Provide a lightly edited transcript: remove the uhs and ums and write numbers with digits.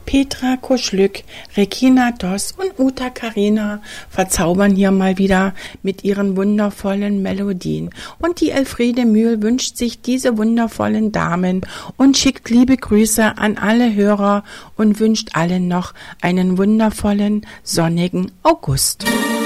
Petra Kuschlück, Regina Doss und Uta Karina verzaubern hier mal wieder mit ihren wundervollen Melodien. Und die Elfriede Mühl wünscht sich diese wundervollen Damen und schickt liebe Grüße an alle Hörer und wünscht allen noch einen wundervollen, sonnigen August.